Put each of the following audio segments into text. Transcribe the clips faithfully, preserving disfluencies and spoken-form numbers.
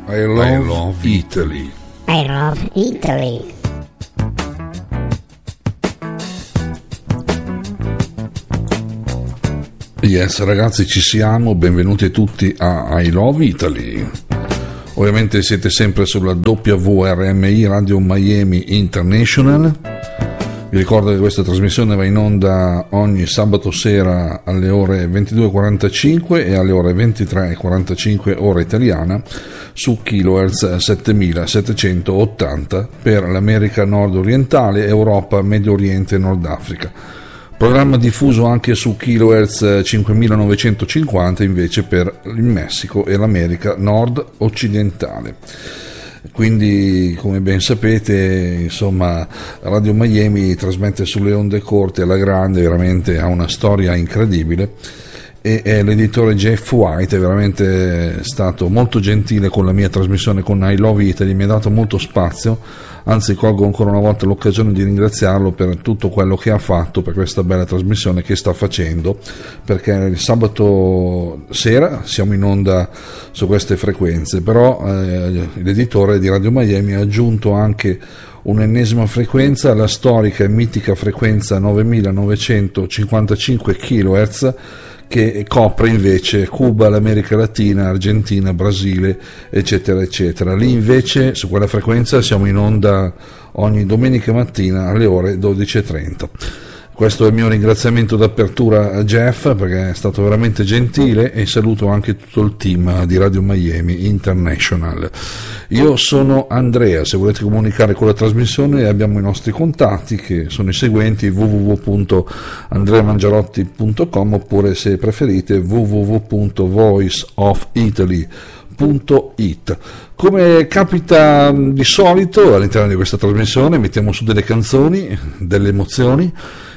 I love, I love Italy. I love Italy. Yes, ragazzi, ci siamo, benvenuti tutti a I Love Italy. Ovviamente siete sempre sulla W R M I Radio Miami International. Vi ricordo che questa trasmissione va in onda ogni sabato sera alle ore ventidue e quarantacinque e alle ore ventitré e quarantacinque ora italiana su kilohertz settemilasettecentottanta per l'America nord-orientale, Europa, Medio Oriente e Nord Africa. Programma diffuso anche su kilohertz cinquemilanovecentocinquanta invece per il Messico e l'America nord-occidentale. Quindi, come ben sapete, insomma, Radio Miami trasmette sulle onde corte alla grande, veramente ha una storia incredibile, e, e l'editore Jeff White è veramente stato molto gentile con la mia trasmissione con I Love Italy, mi ha dato molto spazio, anzi colgo ancora una volta l'occasione di ringraziarlo per tutto quello che ha fatto per questa bella trasmissione che sta facendo, perché il sabato sera siamo in onda su queste frequenze, però eh, l'editore di Radio Miami ha aggiunto anche un'ennesima frequenza, la storica e mitica frequenza novemilanovecentocinquantacinque kilohertz, che copre invece Cuba, l'America Latina, Argentina, Brasile, eccetera eccetera. Lì invece su quella frequenza siamo in onda ogni domenica mattina alle ore dodici e trenta. Questo è il mio ringraziamento d'apertura a Jeff, perché è stato veramente gentile, e saluto anche tutto il team di Radio Miami International. Io sono Andrea, se volete comunicare con la trasmissione abbiamo i nostri contatti che sono i seguenti: w w w punto andrea mangiarotti punto com oppure, se preferite, w w w punto voice of italy punto it. Come capita di solito all'interno di questa trasmissione mettiamo su delle canzoni, delle emozioni,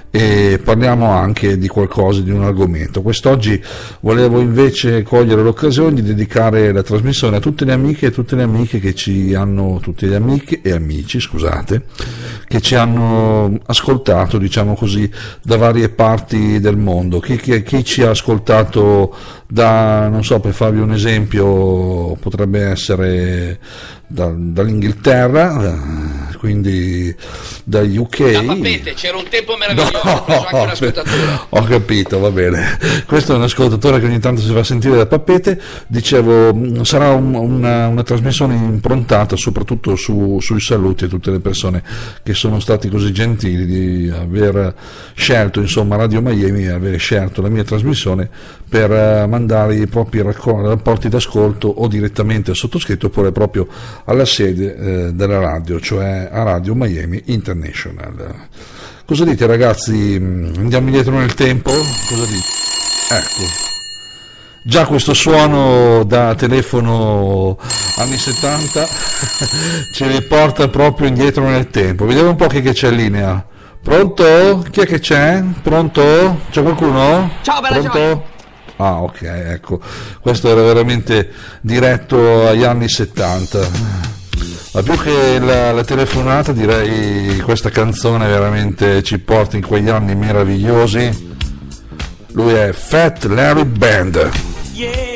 e parliamo anche di qualcosa, di un argomento. Quest'oggi volevo invece cogliere l'occasione di dedicare la trasmissione a tutte le amiche e tutte le amiche che ci hanno, tutte le amiche e amici, scusate, che ci hanno ascoltato, diciamo così, da varie parti del mondo. Chi, chi, chi ci ha ascoltato da, non so, per farvi un esempio, potrebbe essere da, dall'Inghilterra, quindi dal U K. Da Papete, c'era un tempo meraviglioso, no, ho preso anche un ascoltatore. Ho capito, va bene. Questo è un ascoltatore che ogni tanto si fa sentire da Papete. Dicevo, sarà un, una, una trasmissione improntata soprattutto su, sui saluti a tutte le persone che sono stati così gentili di aver scelto, insomma, Radio Miami, aver scelto la mia trasmissione per mandare i propri rapporti d'ascolto o direttamente al sottoscritto oppure proprio alla sede eh, della radio, cioè a Radio Miami International. Cosa dite, ragazzi? Andiamo indietro nel tempo? Cosa dite? Ecco, già questo suono da telefono anni settanta ci riporta proprio indietro nel tempo. Vediamo un po' chi che c'è in linea. Pronto? Chi è che c'è? Pronto? C'è qualcuno? Ciao, bella. Pronto? Gioia. Ah, ok, ecco, questo era veramente diretto agli anni settanta. Ma più che la, la telefonata, direi questa canzone veramente ci porta in quegli anni meravigliosi. Lui è Fat Larry Band. Yeah.